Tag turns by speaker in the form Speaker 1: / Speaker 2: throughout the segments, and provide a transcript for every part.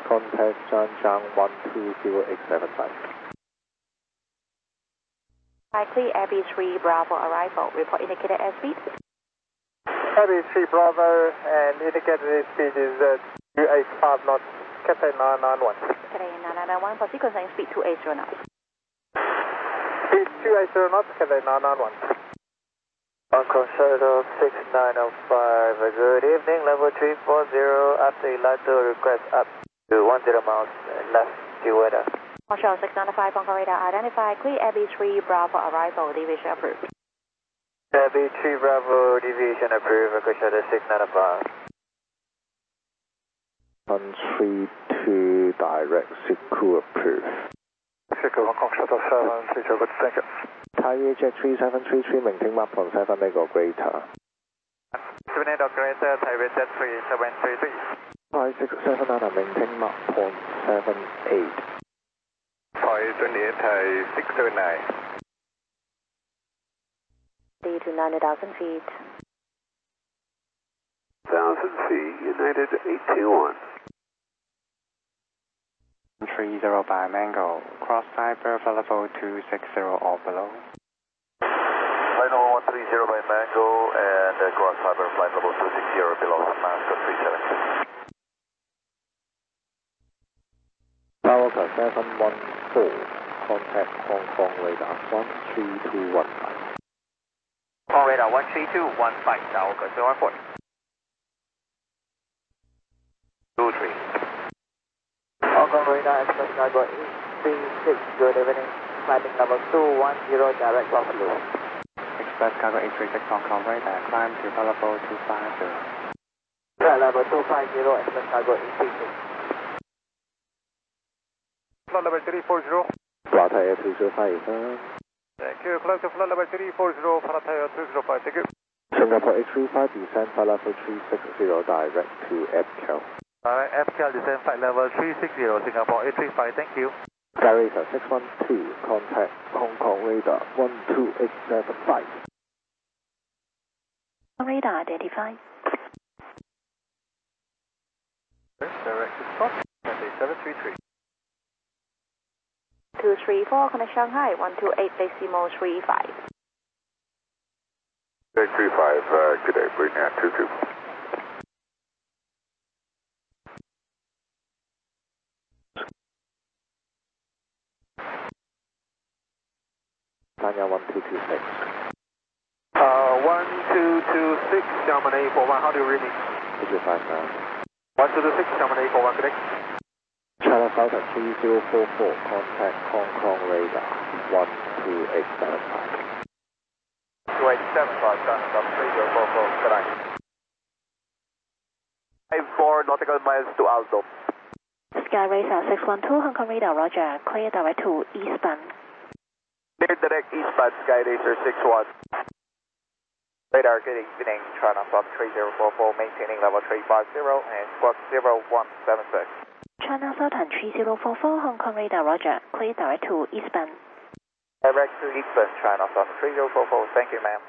Speaker 1: contact Zhangjiang 120X75.
Speaker 2: Likely AB3 Bravo arrival. Report indicated airspeed.
Speaker 3: AB3 Bravo and indicated airspeed is 285 knots. Cathay 991.
Speaker 2: Cathay 991 for sequencing speed 280 knots.
Speaker 3: Speed 280 knots, Cathay 991.
Speaker 4: Hong Kong Shuttle 6905, good evening, level 340, after Elato request up to 10 miles left to weather.
Speaker 2: Hong Kong 695, Hong Kong radar identified, clear AB3 Bravo arrival, deviation approved.
Speaker 4: AB3 Bravo, deviation approved, Hong Kong Shuttle 695.
Speaker 1: 132 direct, Siku approved.
Speaker 3: Siku Hong Kong Shuttle 730, good, thank you.
Speaker 1: Thai Jet 3733, maintain map on 7 mega greater.
Speaker 4: 7 mega greater, Thai Jet 3733.
Speaker 1: 567 maintain map on 78.
Speaker 3: 528, Thai 679.
Speaker 2: D to 90,000 feet.
Speaker 3: 1,000 feet, United 821.
Speaker 5: 30 by Mango, cross type Bertha level 260 or below.
Speaker 4: Flight level 130 by Mango and cross type flight level 260 below, mask 370.
Speaker 1: Tower 714, contact Hong Kong radar 13215.
Speaker 4: Hong Kong radar 13215, Tower 714. 23. Hong Kong radar Express Cargo 836, good evening. Climbing level 210, direct South Blue.
Speaker 5: Express Cargo 836 Hong Kong radar, climb to level 250.
Speaker 4: Flight level 250, Express Cargo 836.
Speaker 3: Flight level 340.
Speaker 1: Flight Air 205.
Speaker 3: Thank you, close to flight level 340, Flight Air 205, thank you.
Speaker 1: Singapore 835, descend flight level 360, direct to FCAL.
Speaker 3: Alright, FCAL descend flight level 360, Singapore 835, thank you.
Speaker 1: Skyracer 612, contact Hong Kong radar 12875.
Speaker 2: Radar identified.
Speaker 3: Direct to spot, Cathay 733.
Speaker 2: 234, connect Shanghai 128.35.
Speaker 3: 835, good day, bring out 22.
Speaker 1: Tanya 1226.
Speaker 3: 1226, Xiamen 841, how do you read me?
Speaker 1: 225 now.
Speaker 3: 1226, Xiamen 841, good day.
Speaker 1: China Southern 3044, contact Hong Kong radar 12875.
Speaker 4: 2875, China Southern 3044, good night. 54 nautical miles to Aldo.
Speaker 2: Skyracer 612, Hong Kong radar, roger, clear direct to eastbound.
Speaker 4: Clear direct eastbound, Skyracer 61. Radar, good evening, China Southern 3044, maintaining level 350 and squawk 0176.
Speaker 2: China Southern 3044, Hong Kong radar, roger, clear direct to eastbound.
Speaker 4: Direct to eastbound, China Southern 3044, thank you, ma'am.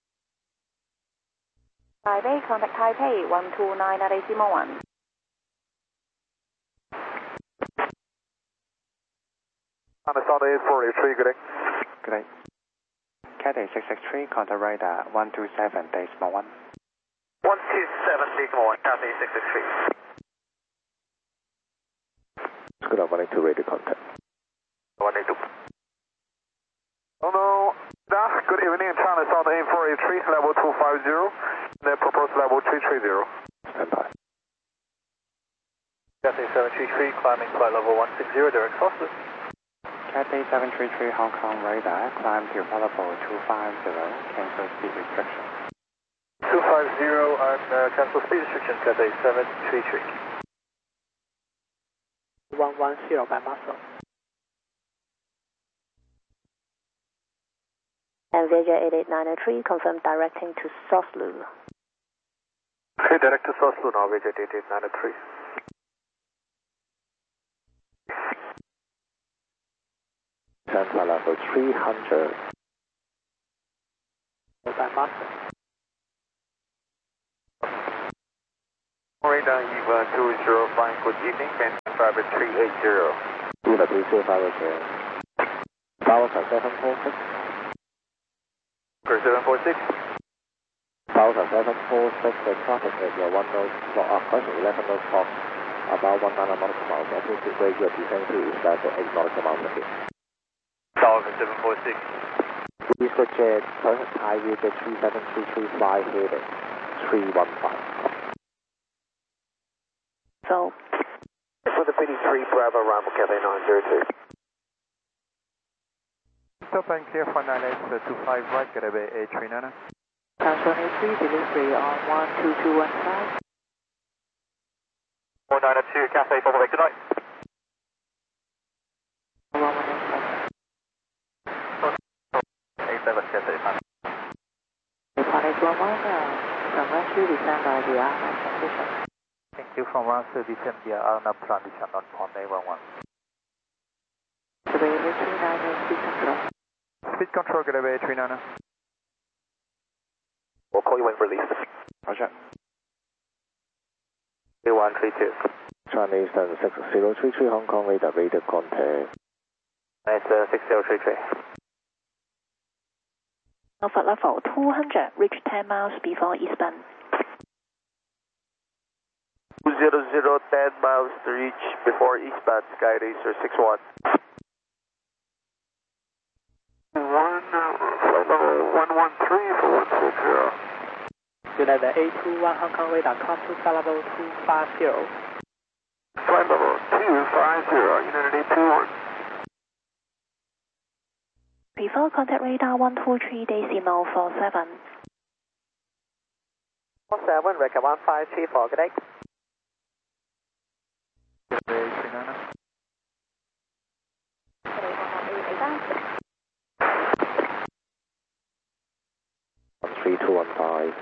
Speaker 2: Taipei, contact Taipei 129.1.
Speaker 3: China Southern 843, good day.
Speaker 5: Good day. Cathay 663, contact radar 127.1.
Speaker 4: 127.1, Cathay 663.
Speaker 1: Good, I'm running to radio contact.
Speaker 4: 182.
Speaker 3: Hello, good evening, China Southern 8483, level 250, then proposed level 330.
Speaker 1: Stand by.
Speaker 3: Cathay 733, climbing flight level 160, direct Southern.
Speaker 5: Cathay 733 Hong Kong radar, climb to level 250, cancel speed restriction.
Speaker 3: 250 and cancel speed restriction, Cathay 733.
Speaker 6: 110 by muscle.
Speaker 2: And Viager 88903, confirm directing to Southlu.
Speaker 3: Okay, direct to Southlu now, Viager 88903.
Speaker 1: Santa level 300.
Speaker 6: By muscle.
Speaker 3: Radar Hong Eva 20, flying good evening, maintain driver 380.
Speaker 1: Eva 305, Tower 746.
Speaker 3: 746.
Speaker 1: Tower 746, the traffic at your 1 node, crossing 11 node clock, about 19 nautical miles, altitude radio descent to east level 8 nautical miles ahead.
Speaker 3: Tower 746.
Speaker 1: EasterJet, current high view jet 3733, fly heading 315.
Speaker 2: So,
Speaker 3: For the PD3 Bravo, arrival Cathay 902. Stop and clear for 9S25 right, Cathay A39.
Speaker 6: Transfer 83, delivery on 12215.
Speaker 3: 4902, Cathay Bombay, good night. 87, Cathay 9.
Speaker 6: Departed 11, from rescue descend by the RNAV transition.
Speaker 3: Thank you from Ransu, descend via RNAV transition on Pond 811.
Speaker 6: Cathay 398, speed control.
Speaker 3: Speed control, Cathay 39.
Speaker 4: We'll call you when released.
Speaker 5: Roger.
Speaker 4: 2132.
Speaker 1: China Eastern 6033, Hong Kong radar contact.
Speaker 4: That's 6033.
Speaker 2: Alpha level 200, reach 10 miles before eastbound.
Speaker 4: 200, 10 miles to reach before eastbound, Sky Racer 61.
Speaker 3: 113 for 160.
Speaker 6: United A21 Hong Kong radar, come to flight level 250.
Speaker 3: Flight level 250, United A21.
Speaker 2: Before contact radar 123 decimal 47.
Speaker 6: 17, record 1534, good day.
Speaker 3: Cathay 39.
Speaker 1: 3215.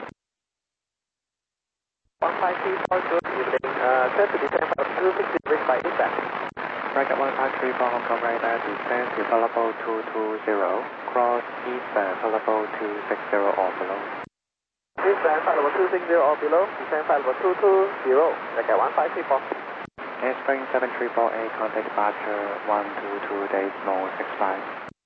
Speaker 6: 15340, good evening. Turn to descend from 260 reach by eastbound.
Speaker 5: Bracket 1534 Hong Kong radar, descend to level 220, cross eastbound level 260 or below.
Speaker 6: Eastbound flight level 260 or below, descend flight level 220, record 1534.
Speaker 5: Airspring 7348, contact departure 122 decimal 65.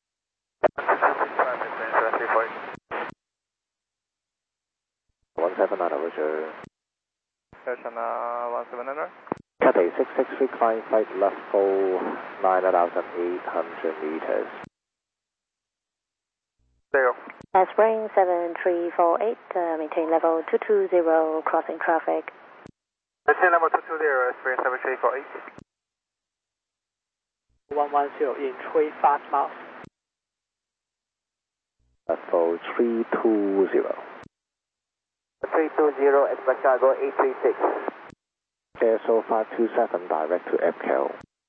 Speaker 1: 179, Roger.
Speaker 3: Cessna 1700.
Speaker 1: Cathay 663, climb flight level 9,800 meters.
Speaker 3: 0.
Speaker 2: Spring 7348, maintain level 220, crossing traffic.
Speaker 3: Maintain level 220, Spring 7348.
Speaker 6: 110 in 3 fast miles.
Speaker 1: Level 320.
Speaker 4: 320, expect cargo 836.
Speaker 1: KSO 527, direct to FKL.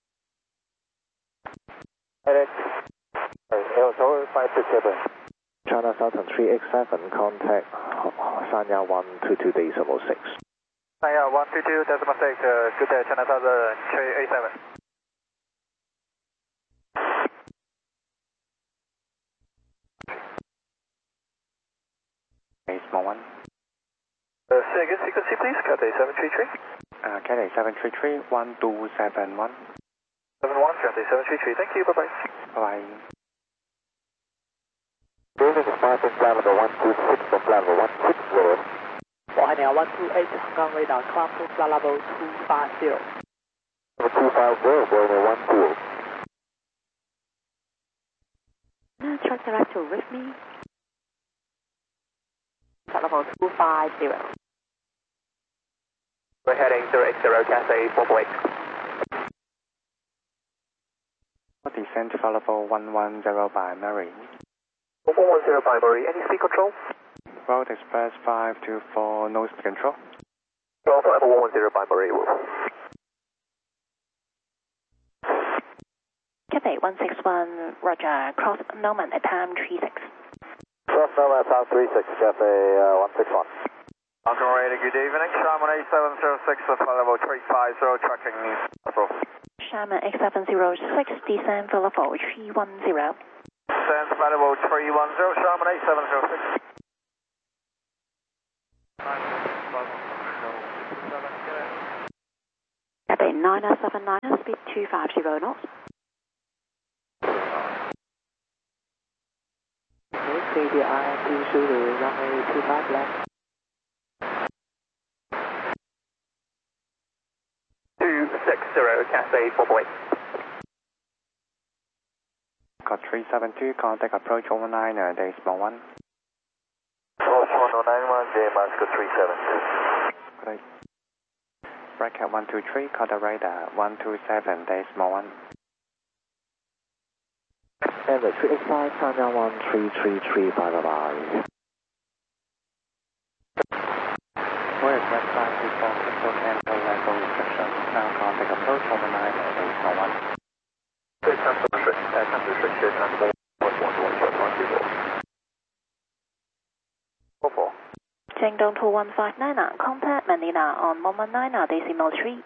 Speaker 4: Edit. ASO 527.
Speaker 1: China Southern 387, contact Sanya 122 decimal 6.
Speaker 3: Sanya 122 decimal 6, good day, China Southern 387.
Speaker 5: Okay, small one.
Speaker 3: Say again, frequency please, Cathay 733.
Speaker 5: Cathay 733, 1271.
Speaker 3: 71, Cathay 733, thank you, bye-bye.
Speaker 5: Bye.
Speaker 1: Building is passing flight level 126 for flight level 160.
Speaker 6: Warheading 128 Hong Kong radar, climb to flight level 250.
Speaker 1: Level 250, Boeing 128.
Speaker 2: Track direct to with me. Flight level 250.
Speaker 4: We're heading 080, Cathay 448.
Speaker 5: Descend to level 110 by Mary.
Speaker 4: 110 by Murray, any speed control?
Speaker 5: Road Express 524, no speed control.
Speaker 4: Alpha level 110 by Murray.
Speaker 2: Cathay 161, Roger, cross Norman at time 36.
Speaker 1: Cross Nova at time 36, Cathay 161.
Speaker 3: Hong Kong radar, good evening, Sharman 8706, flight level 350, tracking April.
Speaker 2: Sharman X706, descend for level 310.
Speaker 3: Descend flight level 310, Sharman 8706.
Speaker 2: 979, speed 250 knots.
Speaker 5: KDR 2 Zulu, runway 25 left.
Speaker 4: 260, Cathay 4.8.
Speaker 5: Got 372, contact approach 119, decimal 1.
Speaker 3: Approach 1091, J Moscow 372.
Speaker 5: Great. Bracket 123, contact radar 127, decimal 1.
Speaker 1: And the 385, Sanya 1333, bye-bye.
Speaker 5: We're at West 524, Crystal Cancel level restriction. Now contact approach 119, decimal 1.
Speaker 3: Cancel restriction, cancel 44.
Speaker 2: Chengdong 2159, contact Manila on 119, decimal 3.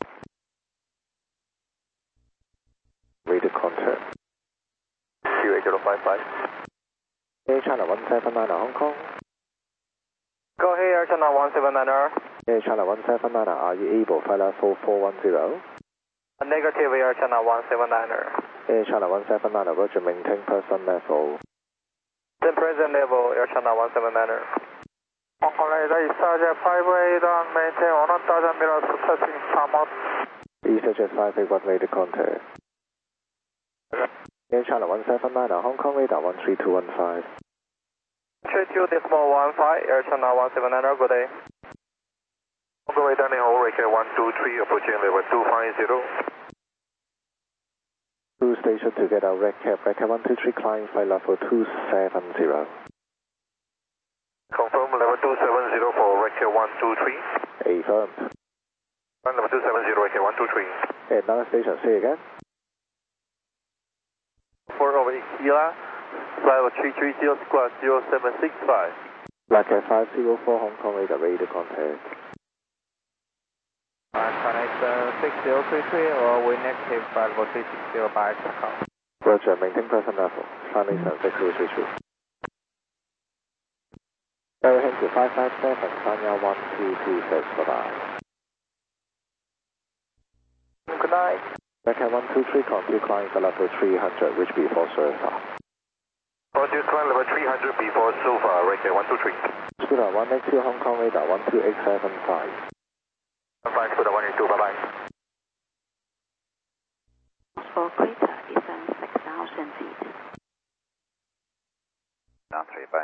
Speaker 1: Radio contact.
Speaker 3: QA055.
Speaker 1: Air China 179 Hong Kong.
Speaker 3: Go ahead, Air China 179er.
Speaker 1: Air China 179, are you able? Flight level 4410.
Speaker 3: Negative, Air China 179er.
Speaker 1: Air China 179, Roger, maintain person level.
Speaker 3: Then present level, Air China 179er. Hong Kong radar, EasterJet 58 on maintain 1000 meters touching Tamot.
Speaker 1: EasterJet 581 radio contact. Air China 179, Hong Kong radar 13215.
Speaker 3: 32.15, Air China 179er, good day. Hong Kong radar, Nihon, Rake 123, approaching level 250.
Speaker 1: Two station to get our red cap, 123, climb flight level 270.
Speaker 3: Confirm level 270 for Rake 123.
Speaker 1: Affirmed.
Speaker 3: Level 270, Rake 123.
Speaker 1: Another station, say again.
Speaker 3: For over Ikila, level 330, squad 0765.
Speaker 1: Black Cat 504, Hong Kong radar, radio contact.
Speaker 6: Connect 6033 or we negative flight level 360 by takeoff.
Speaker 1: Roger, maintain person level. Chinese 6033. Air Henry 557, Sanya 1226, bye-bye.
Speaker 3: Good night.
Speaker 1: Black Cat 123, continue climb for level 300, which before Surfa.
Speaker 3: Continue climb level 300 before Sofa, Rake 123.
Speaker 1: Scooter 182, Hong Kong radar 12875.
Speaker 3: 5 Scooter 182, bye-bye.
Speaker 2: For crater, descend 6,000 feet.
Speaker 3: Down 3, bye.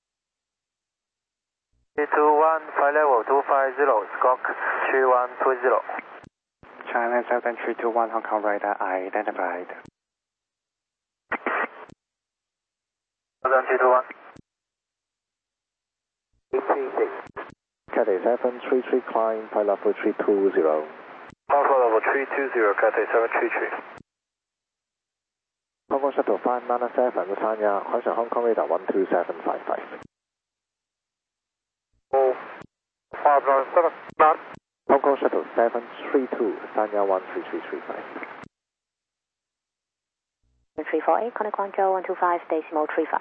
Speaker 3: 321, flight level 250, Skok 3120.
Speaker 5: China 7321, Hong Kong radar identified.
Speaker 3: 7321.
Speaker 1: 836. Cathay 733, climb flight level 320.
Speaker 3: Alpha level 320, Cathay 733.
Speaker 1: Hong Kong Shuttle 597, Sanya, question Hong Kong radar 12755.
Speaker 3: Oh, 597, not.
Speaker 1: Hong Kong Shuttle 732, Sanya 13335.
Speaker 2: 348, connect Guangzhou 125, decimal 35.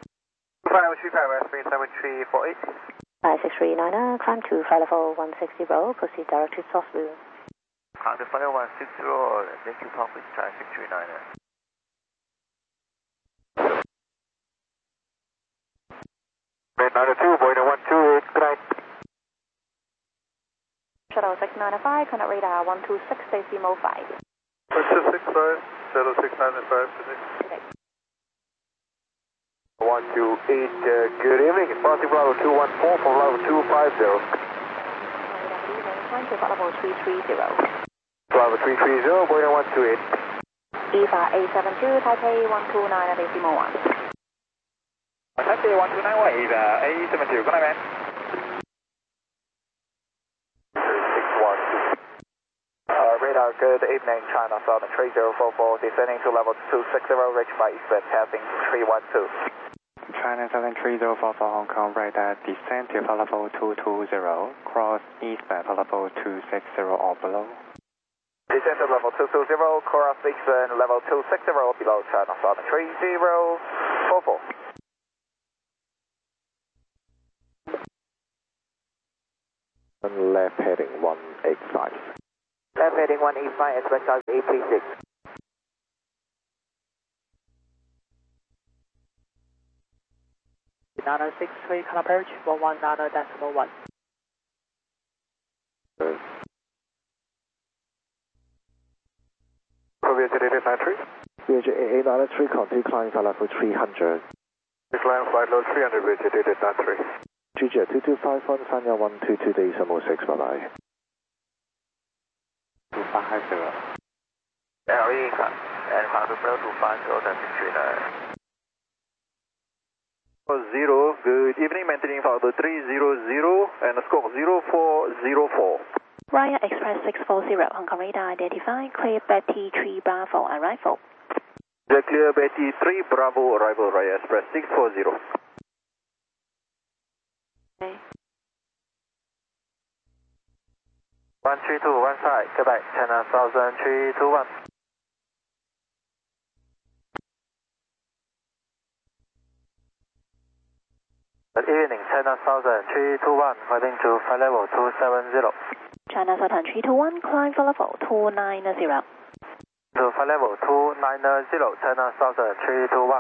Speaker 3: 535, 37348.
Speaker 2: 5639, climb to flight level 160, proceed direct to Southview.
Speaker 3: The flight level 160, thank you, Pump, try 639. Red 92, Boeing 128, good night.
Speaker 2: Shuttle 695, connect radar 126, decimal 5.
Speaker 3: 1265, Shuttle 695, 128, good evening, departing Bravo 214 from level 250.
Speaker 2: Climb to flight level 330.
Speaker 3: Bravo 330, Boeing 128.
Speaker 2: EVA A72, Taipei 129, decimal 1.
Speaker 3: Taipei 129, EVA A72, good night, man. 612. Radar, good evening, China Southern 3044, descending to level 260, reach by eastward, passing 312.
Speaker 5: China 73044, Hong Kong radar, descend to level 220, cross eastbound level 260 or below.
Speaker 3: Descend to level 220, cross eastbound level 260 below China Southern 3044.
Speaker 1: Left heading 185.
Speaker 4: Left heading 185, expect target 836.
Speaker 6: Nana 63, can approach 11 Nana decimal 1.
Speaker 3: Vietjet 8893.
Speaker 1: Vietjet 8893, continue climb for level 300.
Speaker 3: Decline flight load 300, Vietjet 8893.
Speaker 1: GJ 2251, Sanya 122 decimal 6, bye bye.
Speaker 5: 2550.
Speaker 4: LE, and Harbour 250, that's 39.
Speaker 3: 0, good evening, maintaining Fargo 300 and score 0404.
Speaker 2: Raya Express 640, Hong Kong radar identified, clear Betty 3 Bravo arrival.
Speaker 3: Clear Betty 3 Bravo arrival, Raya Express 640.
Speaker 2: Okay.
Speaker 3: 132, one side, Quebec, China 100321. Good evening, China 100321, heading to flight level 270.
Speaker 2: China Southern 321, climb for level 290.
Speaker 3: To flight level 290, China Southern 321.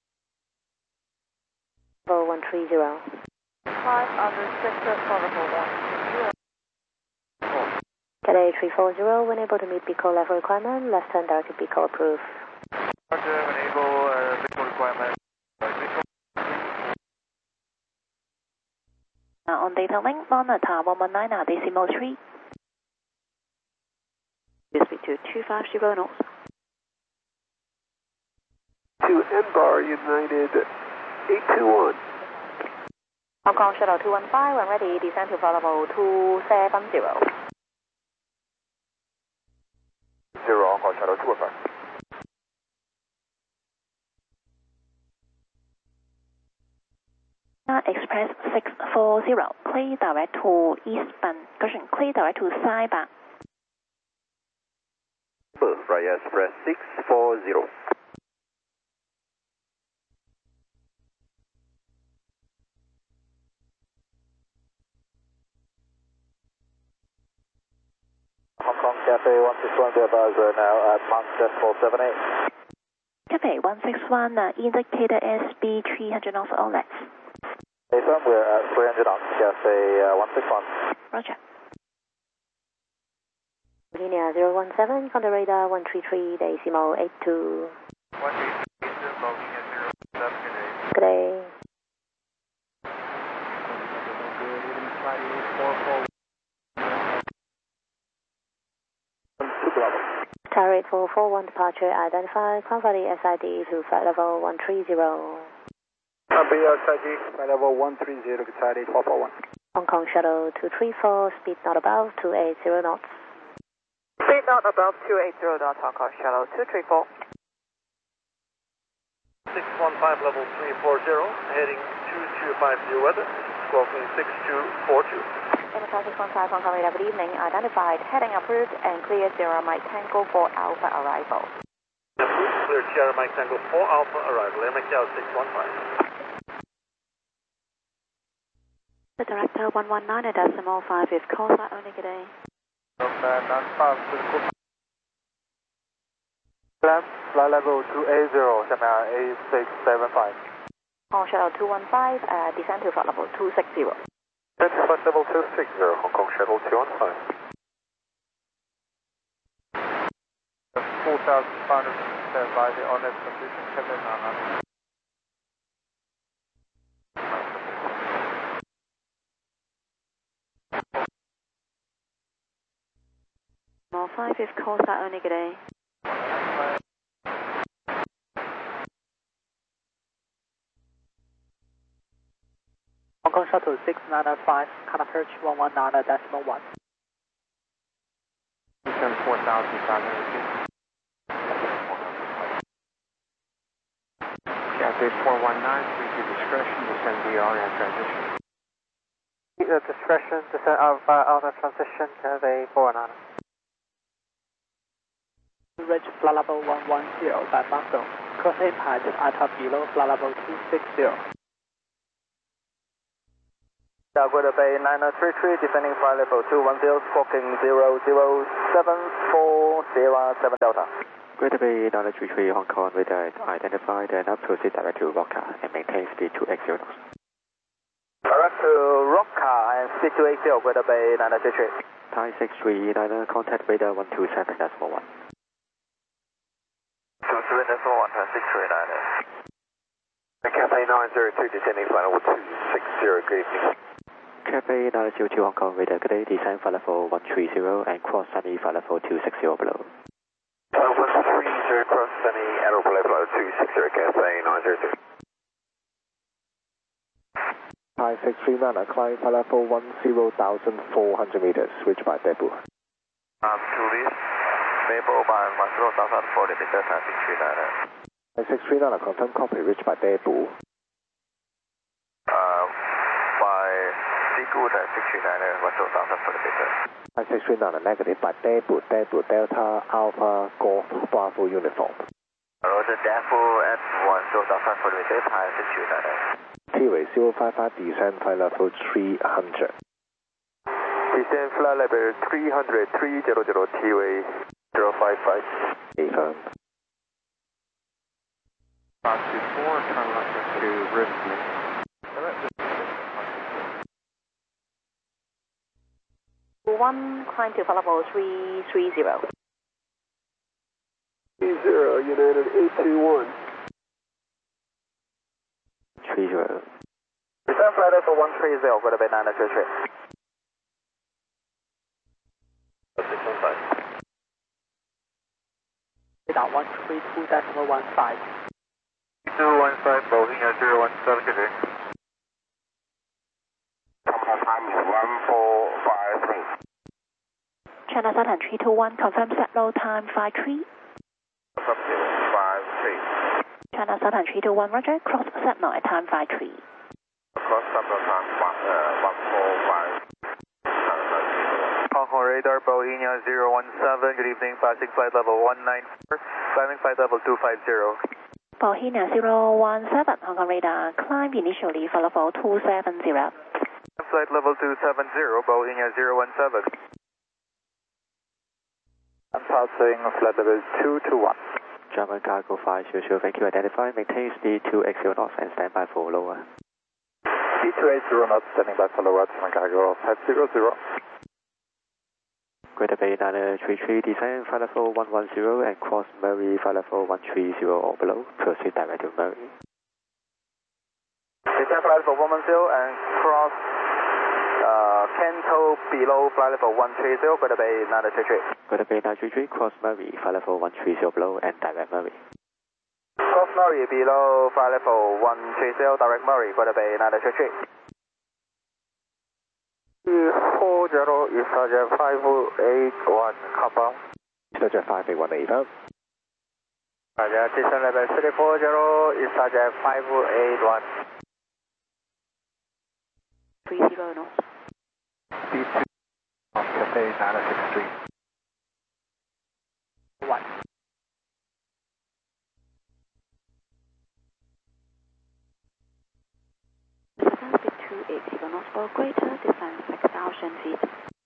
Speaker 2: Level 130.
Speaker 7: 5 under sector protocol 1.
Speaker 2: Cadet 340, when able to meet BICO level requirement, left hand directed BICO approved.
Speaker 3: Roger, enable vehicle requirement.
Speaker 2: On data link, monitor 119 decimal 3. Speak to 250 knots.
Speaker 3: To NBAR United 821.
Speaker 2: Hong Kong Shuttle 215, when ready, descend to level 270.
Speaker 3: 0, Hong Kong Shuttle 215.
Speaker 2: Express 640, clear direct to eastbound, clear direct to sidebound.
Speaker 3: Raya Express 640. Hong Kong Cafe 161, the advisor now at Mount Decimal 78.
Speaker 2: Cafe 161, indicated SB 300 knots or less.
Speaker 3: Hey, firm, we're at 300 knots, Cafe 161.
Speaker 2: Roger. Linear 017, on the radar 133 decimal 82.
Speaker 3: 133, Linear 017,
Speaker 2: Good day. Tower 8441 departure identified, Convali SID to flight level 130.
Speaker 3: SID, flight level 130, SID 441.
Speaker 2: Hong Kong Shuttle 234, speed not above 280 knots.
Speaker 7: Speed not above 280 knots, Hong Kong Shuttle 234.
Speaker 3: 615 level 340, heading 2250 weather, squawking 6242.
Speaker 2: Enterprise 615 Hong Kong radar, good evening, identified, heading approved and clear Sierra Mike Tango 4 Alpha arrival.
Speaker 3: Approved, clear Sierra Mike Tango 4 Alpha arrival, MXL 615.
Speaker 2: The director 119 decimal 5 is call sign only, good day.
Speaker 3: Flight level 280, China 8675.
Speaker 2: Hong Kong Shuttle 215, descend to flight level 260.
Speaker 3: Flight level 260, Hong Kong Shuttle 215. 4,500 stand by the honest condition, Kevin Nana.
Speaker 2: 5 is call sign only, good day.
Speaker 6: Hong Kong Shuttle 695, can approach 119 decimal 1.
Speaker 5: 4,500. Cathay 419, please use discretion, descend VR and transition.
Speaker 6: Discretion, descent of outer transition, Cafe 419. Reach flight level 110 by Moscow. Cross impact at or below flight level 260.
Speaker 3: Greater Bay 933, descending flight level 210, squawking 00740 Delta.
Speaker 5: Greater Bay 933 Hong Kong radar identified and now proceed direct to Roca and maintain speed 280 knots.
Speaker 3: Direct to Roca and speed 280, Greater Bay 933.
Speaker 5: Thai 639, contact radar 127.1.
Speaker 3: 27.1, Thai 639.
Speaker 4: Cathay 902, descending flight level 260, good evening.
Speaker 5: Cathay 902 Hong Kong radar, good day, descend flight level 130 and cross sunny flight level 260 below.
Speaker 4: 130, cross sunny, airport level 260, Cathay 902.
Speaker 1: Thai 639, climb flight level 10,400 meters, reach by debut.
Speaker 3: Tourist, Maple by 10,400 meters, Thai 639.
Speaker 1: Thai 639, confirm copy, reach by debut.
Speaker 3: By Seagood Thai 639, 10,400 meters.
Speaker 1: Thai 639, negative by debut, Delta, Alpha, Golf, Bravo, uniform.
Speaker 3: Roger, Dafo at 10,400 meters, Thai 639.
Speaker 1: T-Way 055, descend flight level 300.
Speaker 3: Descend flight level 300, 300, T-Way 055.
Speaker 1: Affirm.
Speaker 5: 524, turn left to Ripley.
Speaker 2: One, climb to flight level 330.
Speaker 6: 30, United 821.
Speaker 5: 30.
Speaker 3: Descend flight level 130, Greater Bay 933.
Speaker 6: 132.15.
Speaker 3: 215, Boeing 017, good day.
Speaker 4: Terminal time is 1453.
Speaker 2: China Southern 321, confirm set low time 53.
Speaker 3: 53.
Speaker 2: China Southern 321, roger, cross set low at time 53.
Speaker 3: Cross terminal time 145. Hong Kong radar, Boeing 017, good evening, passing flight level 194, climbing flight level 250.
Speaker 2: Bohemia 017, Hong Kong radar, climb initially flight level 270.
Speaker 3: Flight level 270, Boeing 017. I'm passing flight level 221.
Speaker 5: German cargo 500, thank you, identify, maintain speed 280 knots and stand by for lower.
Speaker 3: Speed 280 knots, standing by for lower, German cargo 500.
Speaker 5: Greater Bay 933, descend flight level 110 and cross Murray flight level 130 or below, proceed direct to Murray.
Speaker 3: Descend flight level 110 and cross Kento below flight level 130, Greater Bay 933.
Speaker 5: Greater Bay 933, cross Murray flight level 130 below and direct Murray.
Speaker 3: Cross Murray below flight level 130, direct Murray, Greater Bay 933. 240 is Sergeant 581, compound.
Speaker 1: Sergeant 581, affirm.
Speaker 3: Sergeant, descent level 340 is Sergeant 581.
Speaker 2: 30 knots.
Speaker 3: Speed 2 on Cathay 963. 1.
Speaker 2: Descend speed 280 knots or greater, descend 6,000 feet.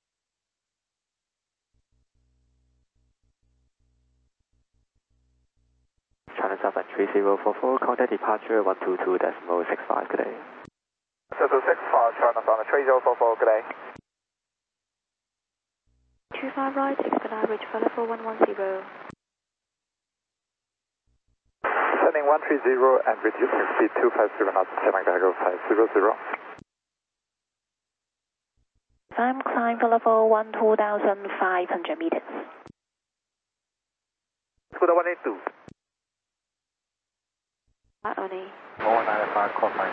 Speaker 5: China Southern 3044, contact departure 122.65, good day.
Speaker 3: 265, China Southern 3044, good day.
Speaker 2: 25 right, expedite reach flight level 110.
Speaker 3: Descending 130 and reducing speed 250 knots, German cargo 500.
Speaker 2: Climb flight level 12,500 meters.
Speaker 3: To the 182.
Speaker 2: Only
Speaker 3: 195, call sign.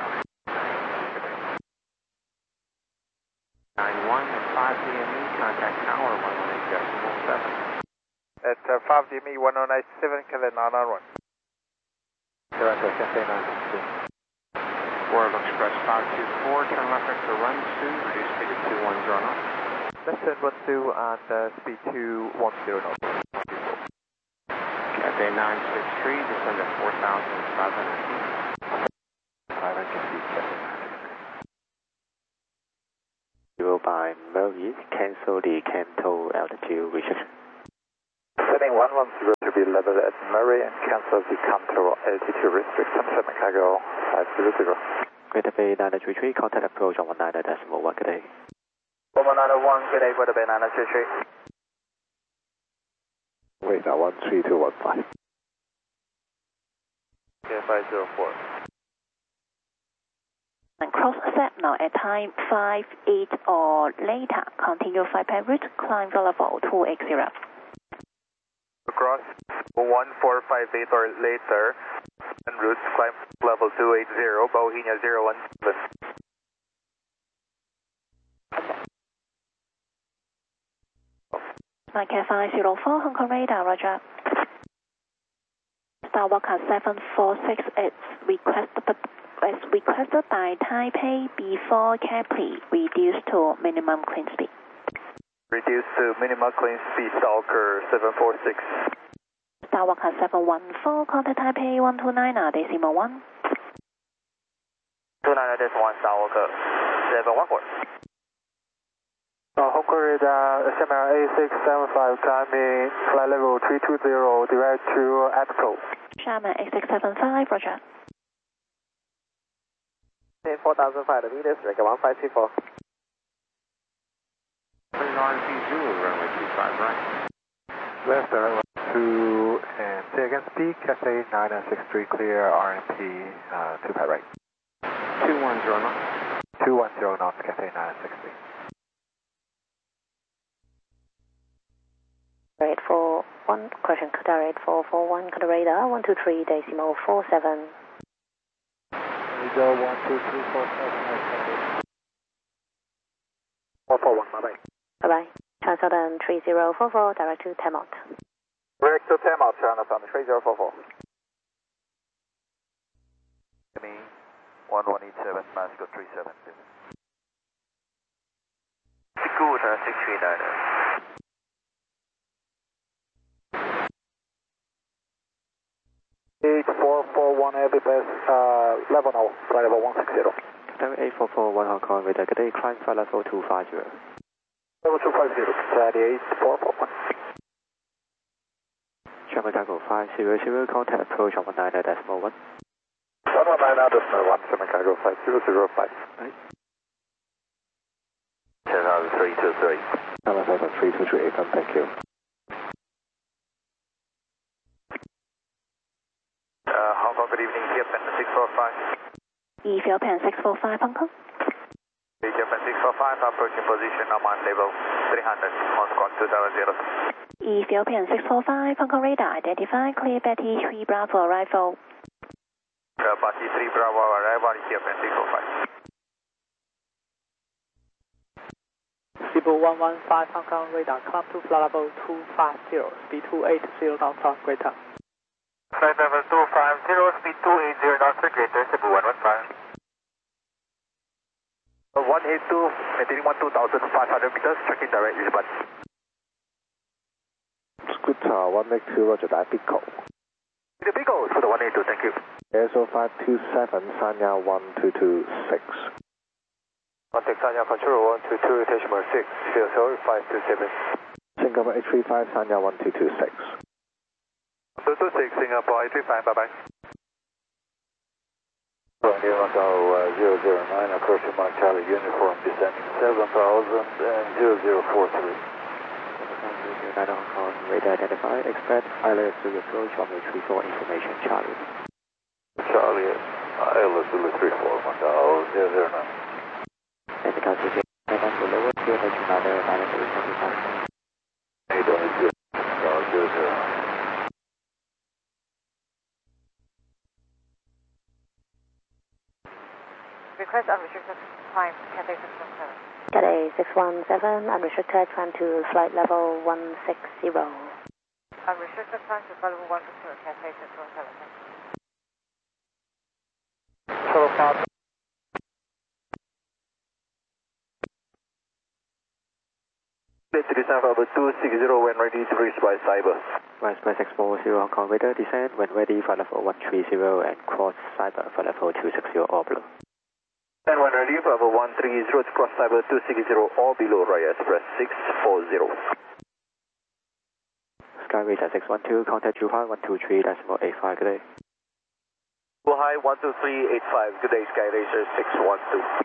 Speaker 5: 91 at 5 DME, contact tower 118.7.
Speaker 3: At 5 DME 1097, Cathay 991. Director, Cathay 992.
Speaker 5: Royal Express 524, turn left to run 2, reduce speed to 210 knots.
Speaker 3: Left turn 12 and speed 210 knots.
Speaker 5: Cathay 963, descend at 4,500 feet.
Speaker 3: 500 feet, Cathay 963.
Speaker 5: cancel the Canto altitude restriction.
Speaker 3: Setting 110 to be level at Murray and cancel the Canto altitude restriction, 7 cargo 500.
Speaker 5: Greater Bay 933, contact approach on 19.1, good day.
Speaker 4: 1191, good day, Greater Bay 933.
Speaker 1: Wait, 13215.
Speaker 3: Okay, 504.
Speaker 2: And cross signal at time 58 or later. Continue flight path route, climb level 280.
Speaker 3: Across 1458 or later, en route climb level 280, Bohemia 017.
Speaker 2: Mike 504, Hong Kong radar, roger. Star Walker 746 is requested by Taipei before Capri, reduced to minimum clean speed.
Speaker 3: Reduced to minimum clean speed, Stalker 746.
Speaker 2: Star Walker 714, contact Taipei 129.1.
Speaker 4: 29.1, Star Walker 714.
Speaker 3: Hong Kong radar, SML A675 climbing, flight level 320, direct to ATCO.
Speaker 2: Sherman A675, roger.
Speaker 6: 4,500 meters, like 1524.
Speaker 3: 39 feet, runway 25, right? Left, runway 2, and say again, speed, Cathay 963, clear, RMP, 2 pat right. 210 knots. 210 knots, Cathay 963.
Speaker 2: Rate 41, correction, Qatar rate 441, Qatar radar 123.47.
Speaker 3: Radar 12347, 441, bye-bye.
Speaker 2: Bye-bye. Transouthern 3044, direct to Tamot.
Speaker 3: Direct to Tamot, Transouthern 3044. Me, 1187, Masco 37.
Speaker 4: Scoot 639.
Speaker 3: Heavy pass, level now, flight level 160.
Speaker 5: Qatar 8441 Hong Kong radar, good day, climb flight level 250.
Speaker 3: Level 250, 38441.
Speaker 5: Sherman Cargo 500, contact approach on 19.1.
Speaker 3: 119.1, Sherman Cargo 5005.
Speaker 5: Right.
Speaker 3: 10,323.
Speaker 1: 77323, thank you.
Speaker 3: Hong Kong, good evening, Japan 645.
Speaker 2: Ethiopian 645, Hong Kong.
Speaker 3: Japan 645, approaching position, I'm on level 300, on squawk 270.
Speaker 2: Ethiopian 645, Hong Kong radar, identify, clear Betty 3 Bravo arrival.
Speaker 3: Betty 3 Bravo arrival, Ethiopian 645.
Speaker 6: Cebu 115 Hong Kong radar, climb to flight level 250, speed 280 knots on greater.
Speaker 3: Flight level 250, speed 280 knots per greater, Cebu 115. 182, maintaining 12,500 meters, tracking direct eastbound.
Speaker 1: Scooter 182, roger that, Pico.
Speaker 3: The Pico, for the 182, thank you.
Speaker 1: ASO 527, Sanya 1226.
Speaker 3: Contact Sanya Control 122, decimal 6, CSO 527.
Speaker 1: Singapore 835, Sanya 1226.
Speaker 3: 226, Singapore 835, bye-bye.
Speaker 1: Here Macau 009, approaching Mark Charlie uniform, descending 7,000 and 0043.
Speaker 5: 09 Hong Kong radar, identify, expect ILS to approach on the 34 information, Charlie.
Speaker 1: Charlie, ILS 34, Macau 009.
Speaker 5: And the country is lower, 209,
Speaker 1: 822, Macau 009.
Speaker 7: Request unrestricted climb, Cathay 617.
Speaker 2: Cathay 617, unrestricted, climb to flight level 160.
Speaker 7: Unrestricted climb to flight level 160, Cathay 617.
Speaker 3: Total 5. To descend for 260 when ready to reach by Cyber.
Speaker 5: Rise by 640 Hong Kong radar, descend when ready, flight level 130 and cross Cyber, flight level 260 or below.
Speaker 6: And 1 ready, Bravo 130 to cross fiber 260 or below, Royal Express 640.
Speaker 5: Skyway 612, contact 25123.85, good day.
Speaker 6: Hi, 12385, good day, Sky Racer 612.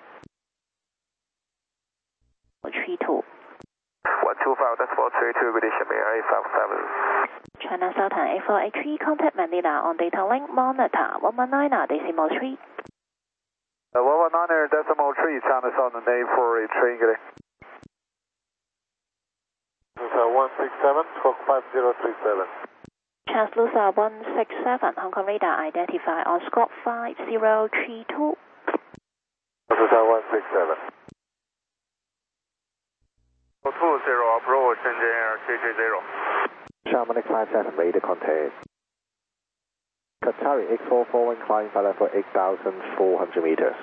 Speaker 2: 32.
Speaker 6: 125, that's 432, good day, Shamir 857.
Speaker 2: China Southern A483, contact Manila on data link monitor 119.3.
Speaker 3: 119.3, China Southern A483, good day. 167, squawk 5037.
Speaker 2: Translucer 167, Hong Kong radar identify on squawk 5032.
Speaker 3: Translucer 167.
Speaker 6: 20 approach, engineer 330.
Speaker 1: Shamanic 57, radar contact. Qatari X441, climb via for 8,400 meters.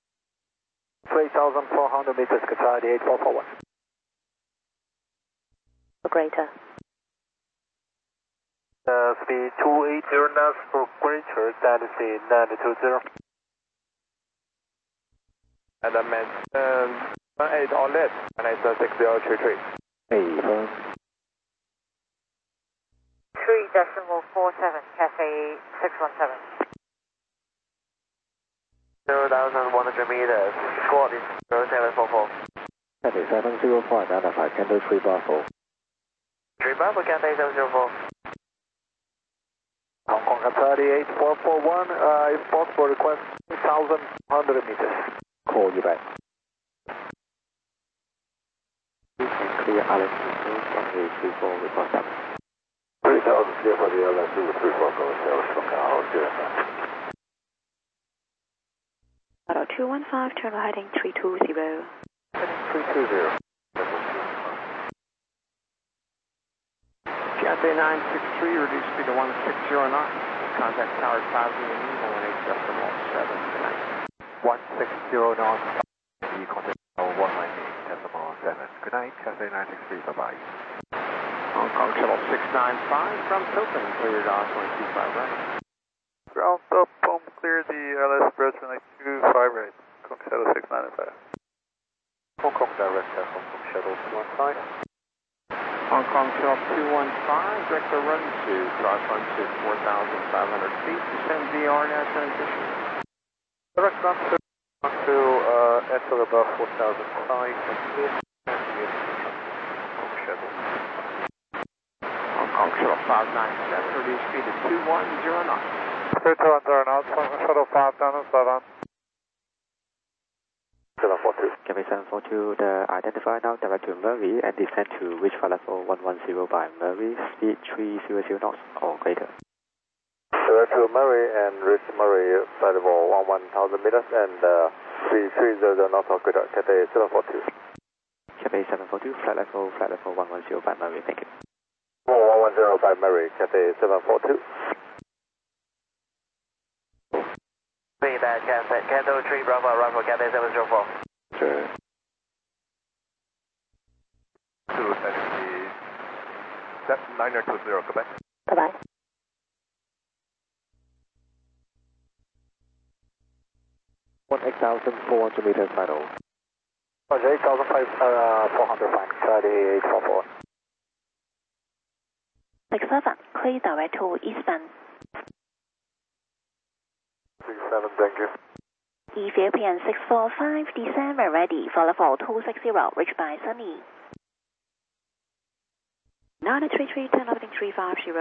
Speaker 3: 3,400 meters, Qatari 8441.
Speaker 2: Greater.
Speaker 3: Speed 280 knots for Greater, Dynasty 920. And I meant 18 on lead, and it's 6033.
Speaker 1: Hey, firm.
Speaker 7: 3.47, Cafe 617.
Speaker 6: 0,100 meters, squad is 0744.
Speaker 1: Cathay 704, identify Candle 3 Bravo.
Speaker 6: 3 Bravo, Cathay 704.
Speaker 3: Hong Kong Qatari 8441, if possible, request 1,100 meters.
Speaker 1: Call you back. You can clear Allen 1834 with WhatsApp.
Speaker 3: 3,000 clear for the LS 344, Sales from Cal,
Speaker 2: Auto 215, turn heading 320.
Speaker 3: Heading 320.
Speaker 5: Cathay 963, reduce speed to 160 knots. Contact tower 5 and 118.7.
Speaker 3: 160 knots. You contact 198.7. Good night, Cathay 963, bye-bye.
Speaker 5: Hong Kong Shuttle 695 from Tilton, cleared off 125 right.
Speaker 3: Ground up, home clear the LS Express 25 right. Hong Kong Shuttle 695. Hong Kong direct, Hong Kong Shuttle 215.
Speaker 5: Hong Kong Shuttle 215, direct the run to, cross run to 4,500 feet, descend VR now transition.
Speaker 3: Direct run to enter above 4,005, complete, Hong Shuttle.
Speaker 5: Hong Kong Shuttle 597, reduce speed to 210 knots.
Speaker 3: 210 knots, Hong Kong Shuttle 597. 742.
Speaker 5: Cathay 742, the identify now direct to Murray and descend to reach flight level 110 by Murray, speed 300 knots or greater.
Speaker 3: Direct to Murray and reach Murray flight level 1000 meters and 300 knots or greater. Cathay 742.
Speaker 5: Cathay 742, flight level 110 by Murray, thank you.
Speaker 3: 110 by Murray, Cathay 742.
Speaker 6: Feedback, Cathay, Candle 3 Bravo, run for Cathay 704.
Speaker 1: Sure.
Speaker 3: To Dynasty 920, Quebec.
Speaker 2: Bye-bye.
Speaker 1: One 8,400 meters final.
Speaker 3: Roger, 8,400 fine, Charlie 844.
Speaker 2: 67, clear direct to eastbound.
Speaker 3: 67, thank you.
Speaker 2: Ethiopian 645, December ready for level 260, reached by Sunny. 933, 10 opening 350.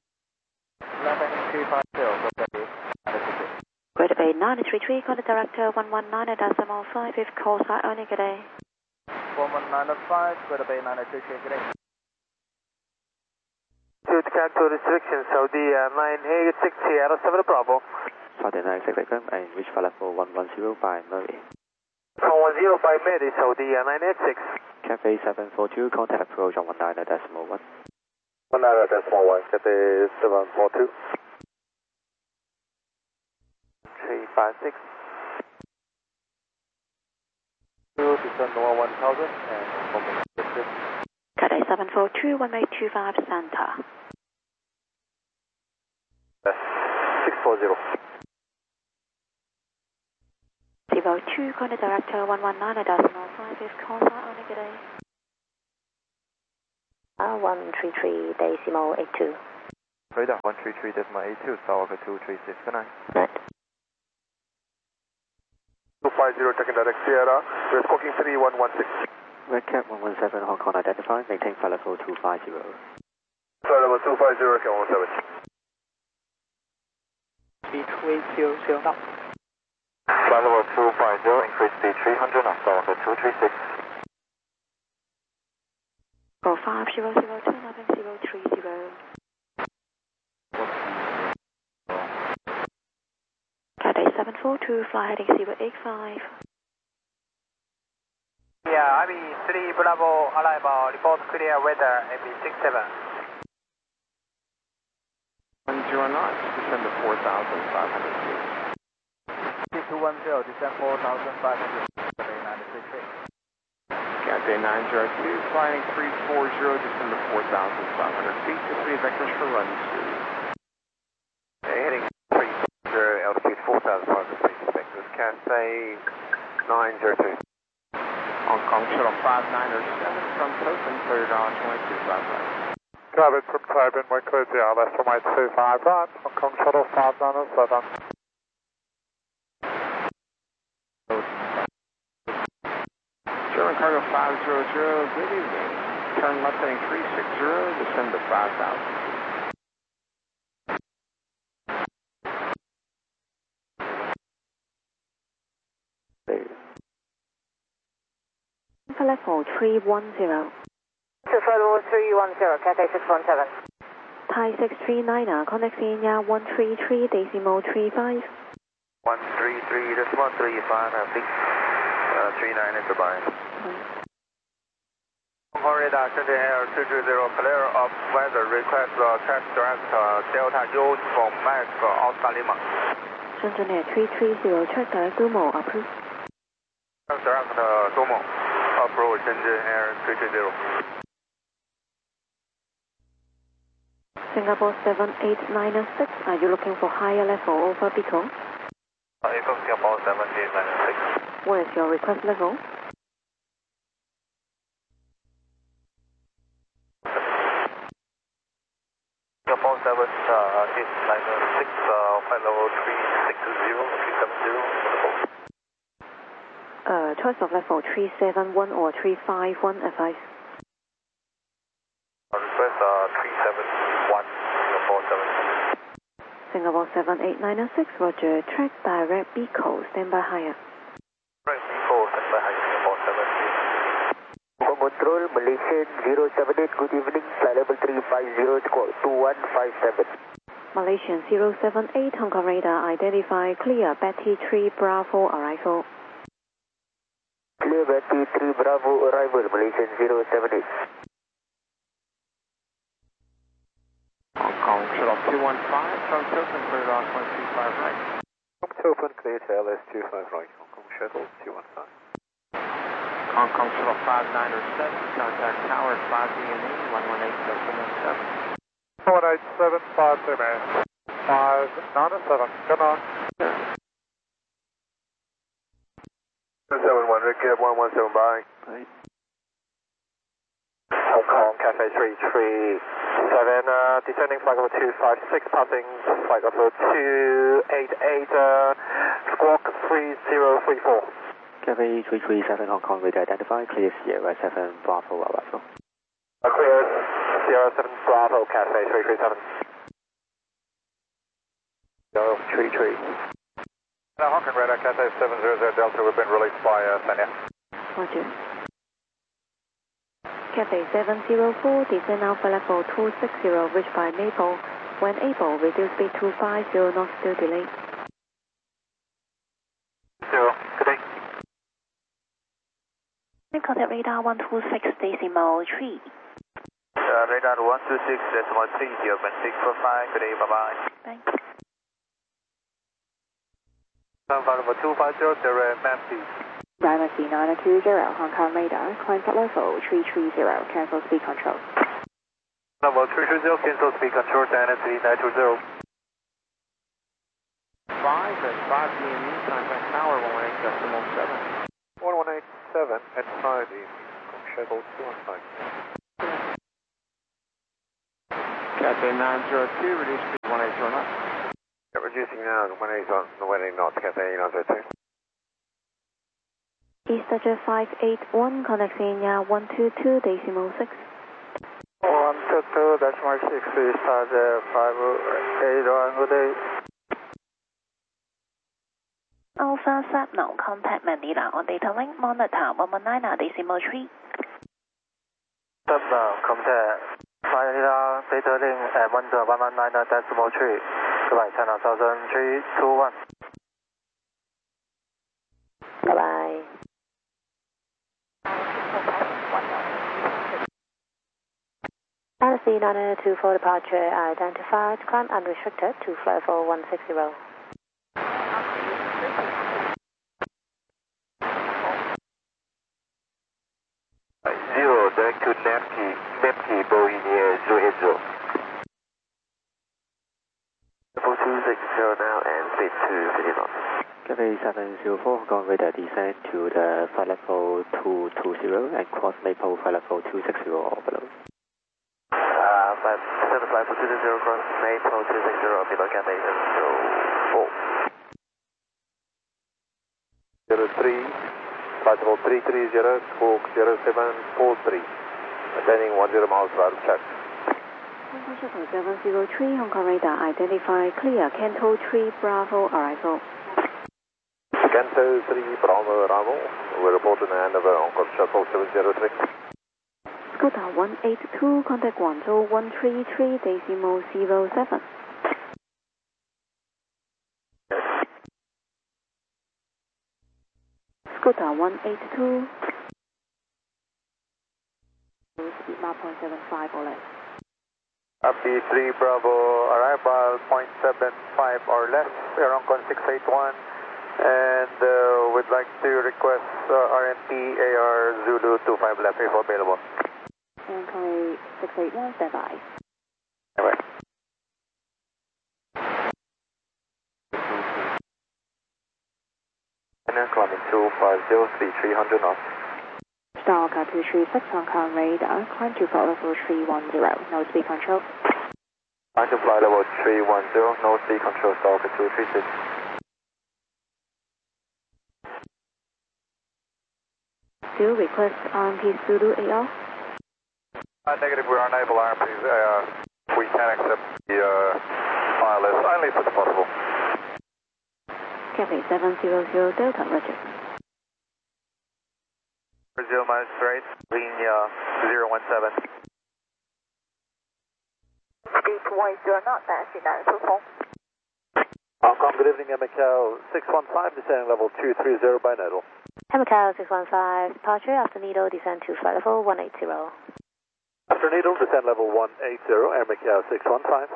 Speaker 3: 11350,
Speaker 2: Greater Bay 933, contact director 119.5 if call side only, good day.
Speaker 6: 11905, Greater Bay 933, good day.
Speaker 3: To cancel restrictions, Saudi 986 Sierra 7 Bravo.
Speaker 5: Saudi 966 and reach flight level 110 by Murray.
Speaker 3: 110 by Murray, Saudi 986.
Speaker 5: Cathay 742, contact approach on 19.1.
Speaker 3: 19.1, Cathay 742. 356. Descend 1000 and confirm distance.
Speaker 2: Cathay 742, 1825 center.
Speaker 3: 640.
Speaker 2: 132, contact director 119.5 is call sign on negative.
Speaker 8: 133.82.
Speaker 3: Radar 133.82, Stalker 236, good night.
Speaker 8: Right.
Speaker 4: 250, checking direct Sierra, we're squawking 3116.
Speaker 5: Red Cap 117, Hong Kong identified, maintain flight level 250.
Speaker 4: Flight level 250, Cap 117.
Speaker 6: 300 knots.
Speaker 3: Flight level 250, increase speed 300 knots, Stalker 236.
Speaker 2: Go 500, 29030. Cathay 742, fly heading 085.
Speaker 6: Yeah, IB 3 Bravo arrival, report clear weather, AB 67.
Speaker 3: 10 knots, descend to 4,500 feet.
Speaker 6: 210, descend 4,500, Cathay 933.
Speaker 3: Cathay 902, flying 340, descend to 4,500 feet. This is vectors for run 2. Heading 340, altitude 4,500 feet, vectors Cathay 902. Hong Kong Shuttle 5907 from Topin, cleared on 2255 right.
Speaker 9: Covered from Topin, we're cleared the LS from 825 right, Hong Kong Shuttle 5907.
Speaker 3: German Cargo 500, good evening. Turn left heading 360, descend to 5,000.
Speaker 2: Level 310.
Speaker 7: Flight level 310, Cathay 617.
Speaker 2: Thai 639, contact Senior 133.35.
Speaker 4: 133.35, I think. 39 is the bind. Hong Kong radar, Cathay Air 220, clear of weather, request track direct Delta U from Max Oscar Lima.
Speaker 2: Shenzhen Air 330, track direct Dumo, approved.
Speaker 4: Track direct Dumo, approach Shenzhen Air 320.
Speaker 2: Singapore 7896, are you looking for higher level over Bicol?
Speaker 4: Singapore 7896.
Speaker 2: What is your request level?
Speaker 4: Singapore 7896, flight level 360, 370.
Speaker 2: Choice of level 371 or 351 advice.
Speaker 4: Request 371, Singapore 7.
Speaker 2: Singapore 7896, roger, track direct Bicol, standby higher.
Speaker 4: Right, Bicol, standby higher, Singapore 7.
Speaker 8: Control, Malaysian 078, good evening, flight level 350, squawk 2157.
Speaker 2: Malaysian 078, Hong Kong radar, identify, clear, Betty 3 Bravo, arrival.
Speaker 8: Clear Betty 3 Bravo, arrival, Malaysian 078.
Speaker 3: Hong Kong Shuttle 215 from Topin, cleared on 125 right. From Topin, cleared to LS 25 right. Hong Kong Shuttle 215. Hong Kong Shuttle 5907, contact tower 5DNE 118.717.
Speaker 9: 187, 597, good night.
Speaker 4: 71, Red Cap 117, bye.
Speaker 3: Right.
Speaker 4: Hong Kong, Cathay 337, descending flight level 256, passing flight level 288, squawk 3034.
Speaker 5: Cathay 337, Hong Kong radar identified, clear Sierra 7 Bravo arrival.
Speaker 4: Clear Sierra 7 Bravo, Cathay 337.
Speaker 3: 033.
Speaker 9: Hong Kong radar, Cathay 700 Delta, we've been released by Sanya.
Speaker 2: Roger. Cathay 704, descend alpha level 260, reach by Maple. When able, reduce speed to 50 knots, still delay.
Speaker 4: 0, good day.
Speaker 2: Contact radar 126.3.
Speaker 4: Radar 126.3, German 645, good day, bye-bye.
Speaker 2: Thanks.
Speaker 9: Flight level 250, direct Matthew.
Speaker 10: Lima C920, Hong Kong radar, climb flight level 330, cancel speed control.
Speaker 9: Level 330, cancel speed control, Dynasty 920.
Speaker 3: at 5 DME, contact tower 118.7. 1187 at 5 DME, shuttle 215.
Speaker 5: Cathay 902, reduce speed 180 knots.
Speaker 3: Reducing now, 180 knots, Cathay 902.
Speaker 10: EasterJet 581, contact Senior 122.6.
Speaker 6: 122.6, EasterJet 581, good day.
Speaker 2: Alpha Sap now contact Manila on data link monitor 119.3.
Speaker 6: Sap now contact Manila data link at monitor 119.3. Goodbye, China 321.
Speaker 10: Bye bye. LC 902 for departure identified, climb unrestricted to flight 4160.
Speaker 6: Direct to Nepke, Boeing 080. Level 260 now and speed to 50 knots.
Speaker 5: Cathay 704, Hong Kong radar descend to the flight level 220 and cross Maple flight level 260 or below.
Speaker 6: Send the flight level 220 cross Maple 260 or below, Cathay 704.
Speaker 3: 03, flight level 330, squawk 0743. Attending 10 miles per hour, check.
Speaker 10: Hong Kong Shuttle 703, Hong Kong radar identify, clear, Canto 3 Bravo arrival.
Speaker 3: Canto 3 Bravo arrival. We report in the hand of Hong Kong Shuttle 703.
Speaker 10: Scoota 182, contact Guangzhou 133.07. Scoota 182. Speed mark 0.75 or less.
Speaker 3: Happy 3 Bravo arrival 0.75 or less. We are Hong Kong 681 and we'd like to request RMP AR Zulu 25 left if available.
Speaker 10: Hong Kong 681, stand by.
Speaker 3: Bye.
Speaker 6: And climbing 250, 300 knots.
Speaker 10: Stalker 236, Hong Kong radar, climb to flight level 310, no speed control.
Speaker 6: Climb to flight level 310, no speed control, Stalker 236.
Speaker 10: Still request RMP Zulu AR?
Speaker 3: Negative, we're unable RMPs AR. We can accept the ILS only if it's possible.
Speaker 10: Cathay 700 Delta, roger.
Speaker 6: Brazil minus right, linia 017.
Speaker 7: Speed 180 knot, Nancy 924.
Speaker 3: Hong Kong, good evening, Macau 615, descending level 230 by Needle.
Speaker 10: Macau 615, departure after Needle, descend to flight level 180.
Speaker 3: After Needle, descend level 180, Air Macau 615.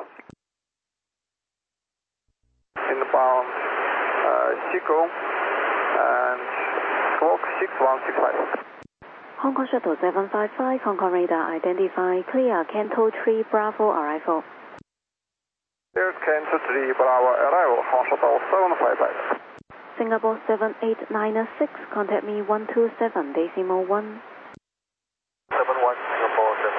Speaker 3: Inbound Chico and squawk 6165.
Speaker 10: Hong Kong Shuttle 755, Hong Kong radar identify, clear, Canto 3 Bravo arrival.
Speaker 3: There's Canto 3 Bravo arrival, Hong Kong Shuttle 755.
Speaker 10: Singapore 7896, contact me 127.1.
Speaker 6: 71, Singapore 7.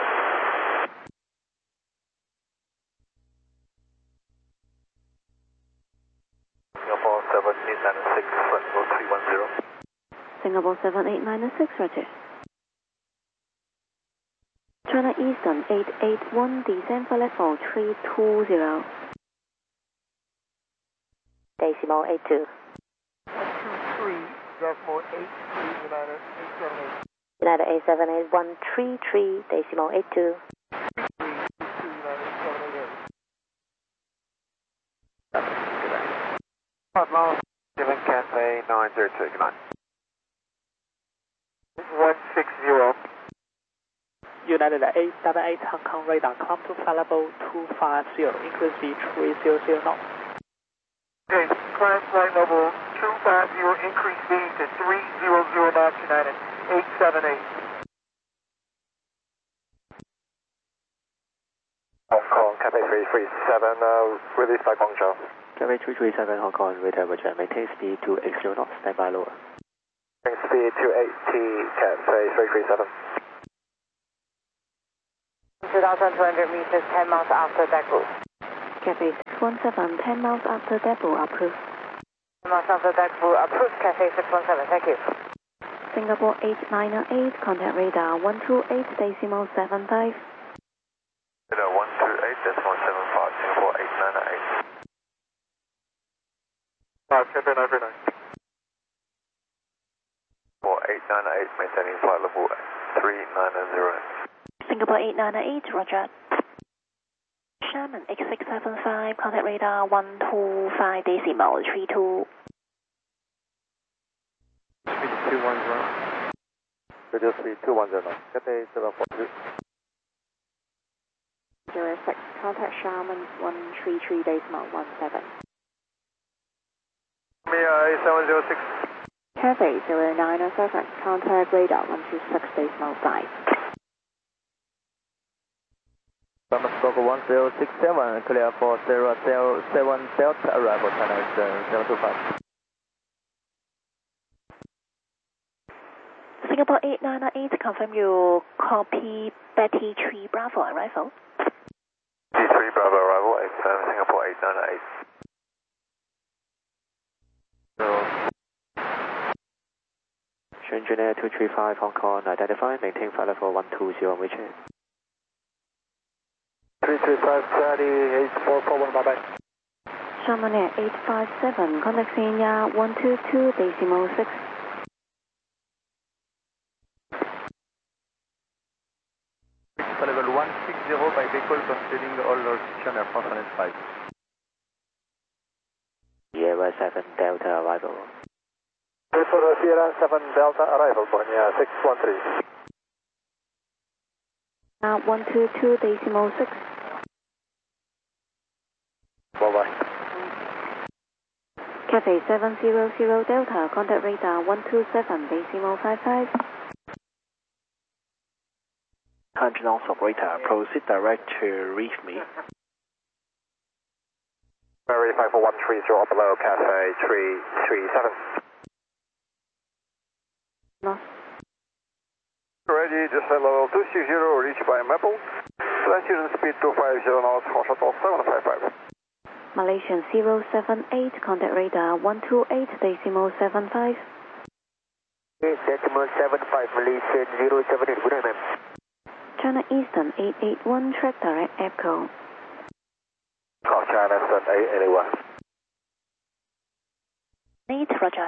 Speaker 6: Singapore 7896, flight level 310.
Speaker 10: Singapore 7896, roger. China Eastern 881, descend flight level 320. Decimal 82.
Speaker 6: 3.83, United 878.
Speaker 10: United 878 133, 82.
Speaker 3: 3, given Cathay 902, good night.
Speaker 6: 160.
Speaker 11: United 878 Hong Kong radar, climb to flight level 250, increase speed 300 knots.
Speaker 6: Okay, climb flight level 250, increase speed to 300 knots, United 878. Hong Kong, Cathay 337, release by Guangzhou.
Speaker 5: Cathay 337 Hong Kong, radar Roger, maintain speed 280 knots, stand by lower.
Speaker 4: Speed 280, Cathay 337.
Speaker 7: 2,200 meters, 10 miles after depot.
Speaker 10: Cathay 617, 10 miles after depot, approved.
Speaker 7: 10 miles after depot, approved, Cathay 617, thank you.
Speaker 10: Singapore 898, contact radar 128.75.
Speaker 3: Radar 128.75, Singapore 898.
Speaker 9: Cathay 939.
Speaker 3: Singapore 898, maintaining flight level 3990.
Speaker 2: Singapore 898, Roger. Sherman X675, contact radar 125.32.
Speaker 3: Speed 210. Radio speed 210, Cathay 742.
Speaker 10: 06, contact Sherman 133.17.
Speaker 3: MIA 706.
Speaker 10: Cathay 0907, contact radar 126.05.
Speaker 1: Scope 1067, clear for 007 Delta, arrival China Eastern 725.
Speaker 2: Singapore 898, confirm you copy Betty 3 Bravo arrival.
Speaker 3: T3 Bravo arrival, Singapore 898.
Speaker 5: Shenzhen Air 235 Hong Kong, identify, maintain flight level 120 on reaching.
Speaker 3: 335 Charlie 8441, bye bye.
Speaker 10: Sherman Air 857, contact Senior 122.6.
Speaker 1: Level 160 by default, considering all restriction Air France 105.
Speaker 5: Sierra 7 Delta arrival.
Speaker 3: For Sierra 7 Delta arrival, Borneo 613.
Speaker 10: 122.6.
Speaker 3: Bye-bye.
Speaker 10: Cathay 700 Delta, contact radar 127.55.
Speaker 11: 100 knots operator, proceed direct to reef me.
Speaker 4: Mary 54130 below, Cathay 337.
Speaker 10: No.
Speaker 3: Ready, descent level 260, reach by Maple. Latitude speed 250 knots, call shuttle 755.
Speaker 10: Malaysian 078, contact radar 128.75.
Speaker 8: 8.75, Malaysian 078, good night, ma'am.
Speaker 10: China Eastern 881, track direct Echo.
Speaker 3: Call China Eastern 881.
Speaker 2: 8, Roger.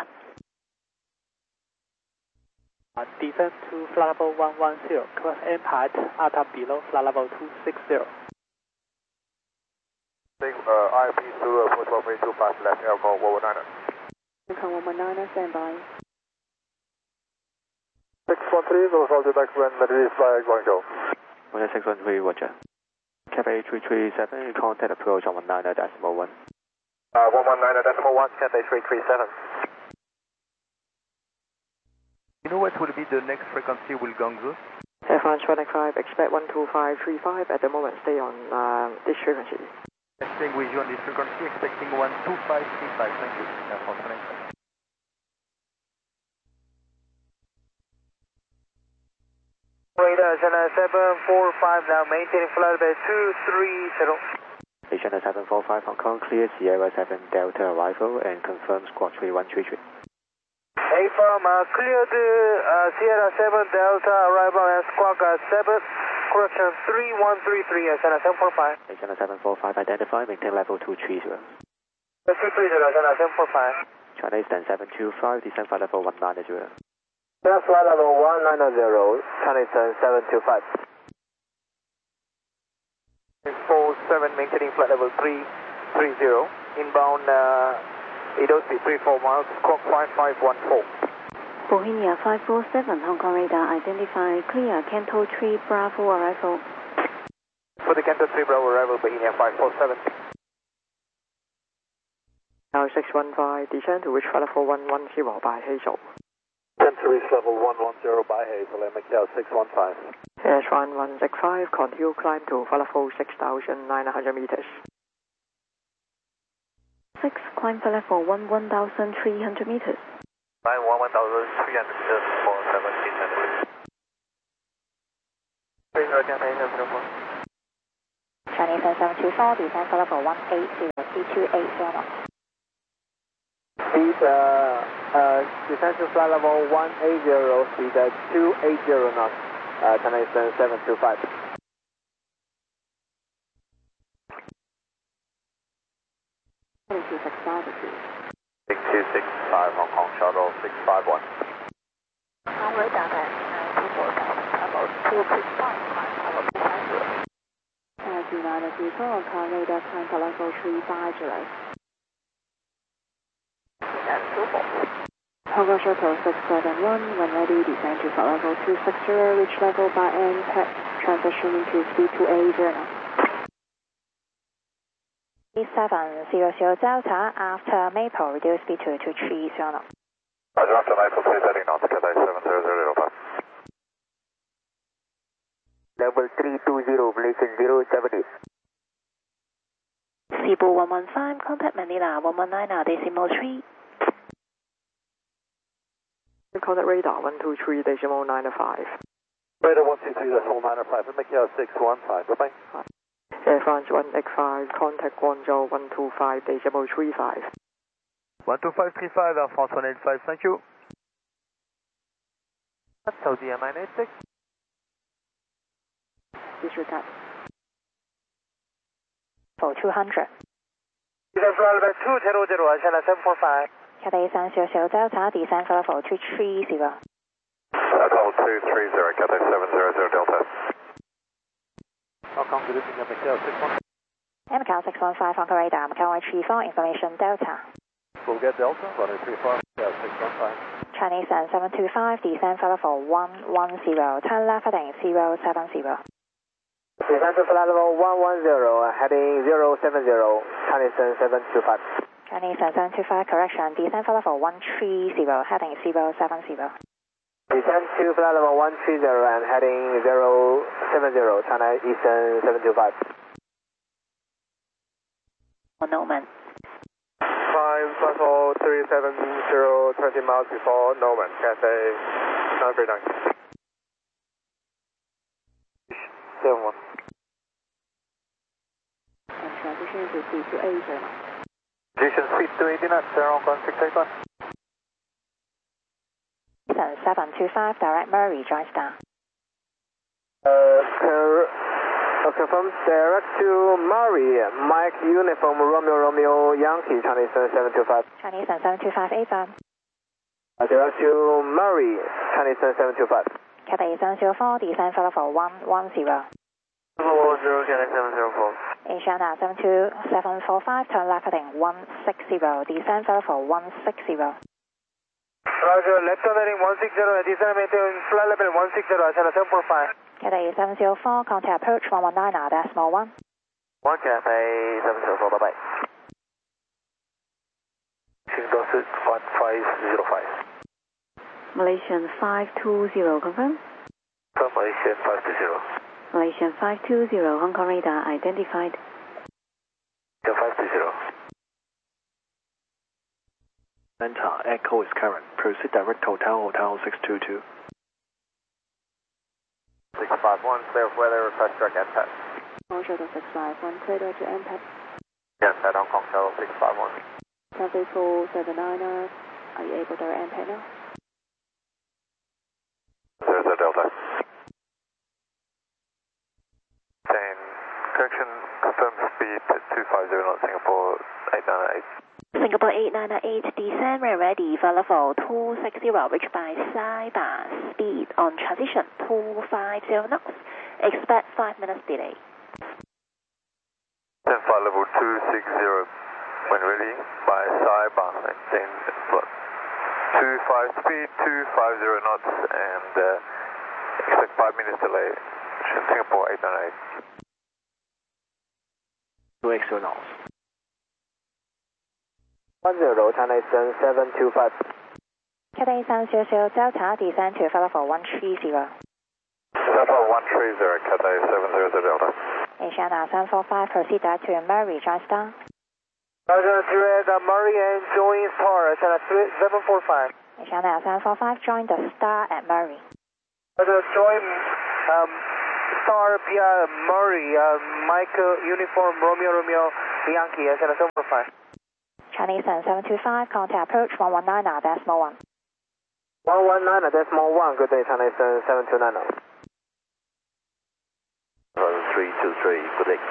Speaker 11: Descend to flight level 110, cross impact, ATA below flight level 260.
Speaker 3: IP to 42325 left, Alcohol 119.
Speaker 10: Hong Kong 119, standby.
Speaker 3: 613, those all detect when release by Guangzhou.
Speaker 5: 1613 Roger. Cathay 337, contact approach on 119.1.
Speaker 4: 119.1, Cathay 337.
Speaker 1: You know what will be the next frequency will Guangzhou?
Speaker 7: Air France 195, expect 12535 at the moment, stay on this frequency.
Speaker 1: Staying with you on this frequency, expecting 12535. Thank you. Air France 195.
Speaker 6: Radar China 745 now, maintaining flight level 230.
Speaker 5: China 745 Hong Kong, clear Sierra 7 Delta arrival and confirm squad 3133.
Speaker 6: AFAM, cleared Sierra 7 Delta arrival and squawk 7, correction 3133, China 745.
Speaker 5: China 745, identify, maintain level 230.
Speaker 6: 230, China 745.
Speaker 5: China Eastern 725, descend flight level 190.
Speaker 4: That's flight level 190, China Eastern 725. 47, maintaining flight level 330, inbound Edo speed 34 miles, squawk 5514.
Speaker 10: Bohemia 547, Hong Kong radar, identify, clear, Canto 3 Bravo arrival.
Speaker 4: For the Canto 3 Bravo arrival, Bohemia 547.
Speaker 7: Now 615, descend to reach flight level 110 by Hazel.
Speaker 3: Descend to reach level 110 by Hazel, McL 615.
Speaker 7: S1 165, continue climb to flight level 6,900 meters.
Speaker 10: 6, climb for level 1,300 meters.
Speaker 3: Line 1,300 meters for 1700.
Speaker 2: Chinese 724, descend for level 180, C280 knots.
Speaker 1: Speed, descend to flight level 180, speed 280 knots, Chinese 725.
Speaker 10: Altitude 6 altitude.
Speaker 3: 6265 Hong Kong Shuttle 651.
Speaker 2: Radar at 94,000, level 265, level 250.
Speaker 10: United People, Hong radar climb for level 350. Hong Kong Shuttle 671, when ready, descend to flight level 260, reach level by impact, transition into speed 280 knots.
Speaker 2: 700 Delta, after Maple, reduce speed to 230 knots.
Speaker 3: Roger, after Maple, 330 knots, Cathay 700 Delta.
Speaker 8: Level 320, Malaysian 070.
Speaker 2: Cebu 115, contact Manila 119, decimal 3.
Speaker 7: Contact radar 123.95.
Speaker 3: Radar 123.95, and make you 615, bye-bye.
Speaker 7: Air France 1X5, contact Guangzhou 125.35.
Speaker 3: 12535, Air France 185, thank you.
Speaker 1: Saudi 986.
Speaker 10: Disregard.
Speaker 2: For 200.
Speaker 6: Flight level 200, China 745.
Speaker 2: Cathay 700 Delta, descend for level 230.
Speaker 3: Level 230, Cathay 700 Delta.
Speaker 1: Hong Kong, good evening, Macau 615.
Speaker 2: Macau 615, Hong Kong radar, Macau 134, information Delta.
Speaker 1: We'll get Delta, 134, Macau 615.
Speaker 2: Chinese 725, descend for level 110, turn left heading 070.
Speaker 1: Descend to flight level 110, heading 070, Chinese 725.
Speaker 2: Chinese 725, correction, descend for level 130, heading 070.
Speaker 1: Descend to flight level 130 and heading 070, China Eastern 725.
Speaker 2: Norman.
Speaker 6: 5 370, 20 miles before Norman, Cathay 939.
Speaker 1: 71.
Speaker 10: And transition into speed 280 knots.
Speaker 3: Position speed 280 knots, Hong Kong 681.
Speaker 2: 725, direct Murray, join star.
Speaker 1: Confirm direct to Murray, Mike Uniform Romeo Yankee, Chinese 725.
Speaker 2: Chinese 725, A-firm.
Speaker 1: Direct to Murray, Chinese 725.
Speaker 2: Cathay 704, descend for level 110.
Speaker 1: 40, Chinese 704.
Speaker 2: Asiana 72745, turn left heading 160, descend for level 160.
Speaker 6: Roger, left turn heading 160, descend maintain flight level 160, China 745.
Speaker 2: Cathay 704, contact approach 119, decimal 1.
Speaker 1: 1 Cathay 704, bye-bye.
Speaker 3: Singapore 1505.
Speaker 10: Malaysian 520, confirm.
Speaker 3: Malaysian 520.
Speaker 10: Malaysian 520, Hong Kong radar identified.
Speaker 3: 520.
Speaker 5: Center, Echo is current. Proceed direct Hotel 622.
Speaker 4: 651, clear for weather, request direct NPAT.
Speaker 10: Hong Shuttle 651, clear to impact.
Speaker 4: Yes, at Hong Kong Shuttle 651.
Speaker 10: Cathay 479, are you able to impact now?
Speaker 3: There's a Delta. Same correction, confirm speed 250 knots, Singapore 898.
Speaker 2: Singapore 898, descend when ready for level 260, reach by Saipan, speed on transition 250 knots, expect 5 minutes delay.
Speaker 3: Then flight level 260 when ready by Saipan, maintain 25 speed 250 knots and expect 5 minutes delay, Singapore 898.
Speaker 5: 280 knots.
Speaker 1: 10, China Eastern 725.
Speaker 2: Cathay 700 Delta, descend to level 130.
Speaker 3: Level 130, Cathay 700 Delta.
Speaker 2: Asiana 745, proceed direct to Murray, join star.
Speaker 6: Roger, Juliet, Murray and join Star, China 745.
Speaker 2: China 745, join the Star at Murray.
Speaker 6: Roger, join Star via Murray, Mike Uniform Romeo Yankee, China 745.
Speaker 2: Chinese 725, contact approach 119.1.
Speaker 6: 119.1, good day, Chinese 729.
Speaker 1: 323, good day.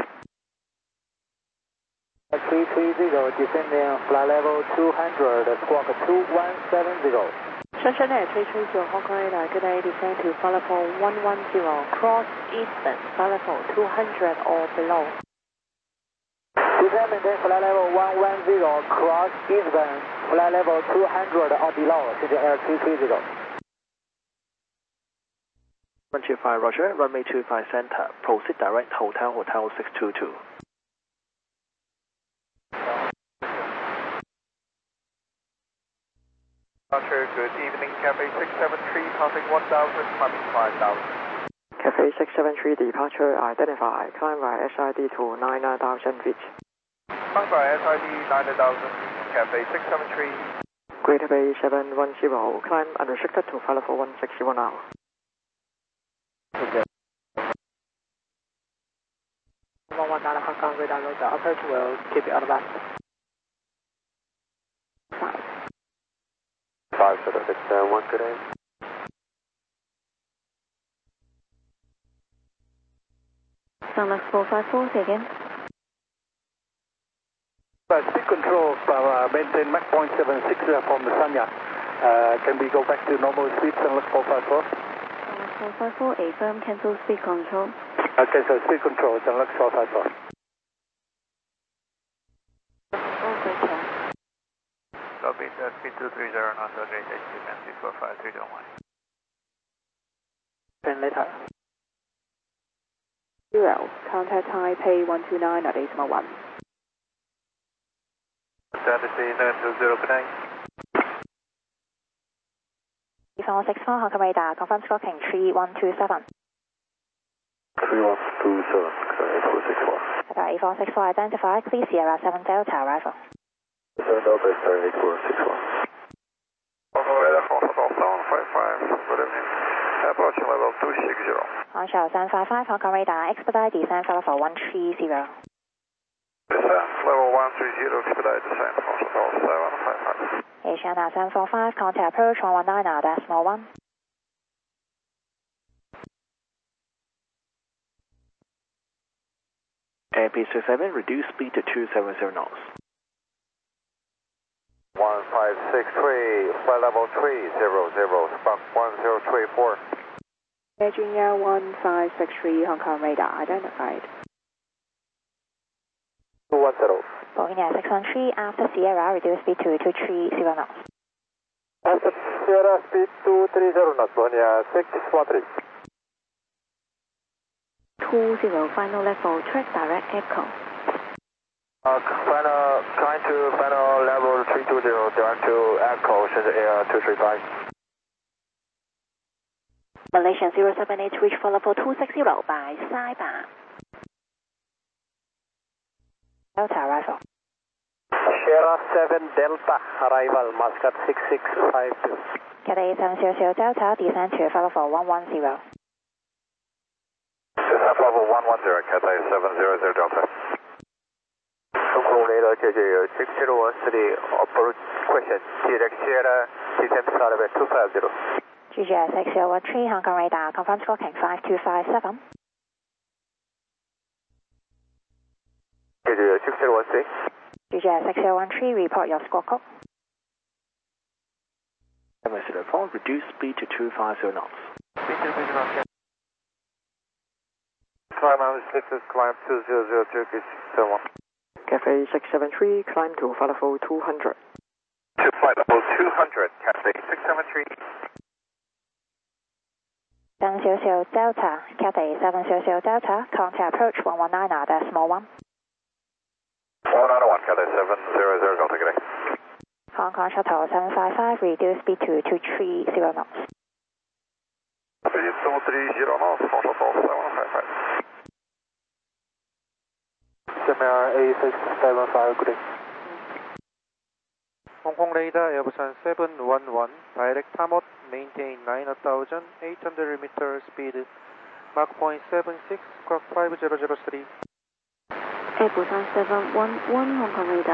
Speaker 11: 330, descending flight level 200, squawk 2170.
Speaker 10: Sunshine 330, Hong Kong radar, good day, descend to flight level 110, cross eastern, flight level 200 or below.
Speaker 11: Descend maintain flight level 110, cross eastern, flight level 200 or below, Shenzhen Air 330.
Speaker 12: 125, Roger, runway 25 center, proceed direct Hotel 622.
Speaker 4: Roger, good evening, Cafe 673, passing 1000, climbing 5000.
Speaker 7: Cafe 673 departure identified, climb by SID to 9000 feet.
Speaker 4: Climb by SID 9000, Cafe 673.
Speaker 7: Greater Bay 710, climb unrestricted to flight level 161 now.
Speaker 11: Okay. 119 Hong Kong radar, the approach will keep you out of that.
Speaker 3: 576, 1 good day.
Speaker 10: Sunlux 454, say again.
Speaker 6: Speed control, maintain Mach 0.76 from the Sanya. Can we go back to normal speed, Sunlux 454?
Speaker 10: Sunlux 454, affirm, cancel speed control.
Speaker 6: Okay, so speed control, Sunlux 454.
Speaker 4: Copy, speed 230, not so great, HTML 645, 321.
Speaker 11: Then later.
Speaker 10: 0, contact Taipei 129 at 801.
Speaker 4: Status 920, good night.
Speaker 2: 464, Hong Kong radar, confirm squawking 3127.
Speaker 3: 3127, 8464.
Speaker 2: Radar 8464 identified, please Sierra 7 Delta arrival.
Speaker 3: 7 Delta, 8464.
Speaker 4: Hong Kong radar, 755, good evening. Approaching level 260.
Speaker 2: Onshore 755, Hong Kong radar, expedite descent for level 130.
Speaker 4: Descent, level 130, expedite descent, level 755.
Speaker 2: Asiana 745, contact approach 119.1.
Speaker 12: Airbus 37, reduce speed to 270 knots.
Speaker 4: 1563, flight level 300, Spark 1034.
Speaker 10: Virginia 1563, Hong Kong radar, identified.
Speaker 6: 210.
Speaker 2: Virginia 613, after Sierra, reduce speed to 230 knots.
Speaker 6: After Sierra, speed 230 knots, Virginia 613.
Speaker 10: 20, final level, track direct echo.
Speaker 4: Trying to final level 320, direct to Echo, Shenzhen Air 235.
Speaker 2: Malaysian 078, reach for level 260 by Saipan. Delta arrival.
Speaker 6: Sierra 7 Delta, arrival, Muscat 6652.
Speaker 2: Cathay 700 Delta, descend to level 110.
Speaker 4: Descent level 110, Cathay 700 Delta. Hong Kong radar, JJ 6013, approach question, direct Sierra, descent level 250.
Speaker 2: GJ 6013, Hong Kong radar, confirm squawking 5257.
Speaker 4: JJ 6013.
Speaker 2: GJ 6013, report your squawk code.
Speaker 12: MS-04, reduce speed to 250 knots.
Speaker 3: Climb on the climb 200, Turkish 71.
Speaker 7: Cafe 673, climb to flight level 200.
Speaker 4: To flight level 200, Cathay 673.
Speaker 2: 700 Delta, Cathay 700 Delta, contact approach 119.1.
Speaker 4: 191, Cathay 700 Delta, good day.
Speaker 2: Hong Kong Shuttle 755, reduce speed to 230 knots.
Speaker 4: Speed 230 knots, Hong Kong Shuttle 755.
Speaker 6: Sierra A675, good day.
Speaker 3: Hong Kong radar Airbusan 711, direct Tamot, maintain 9,800 meter speed, Mach 0.76, clock 5003.
Speaker 10: Airbusan 711, Hong Kong radar.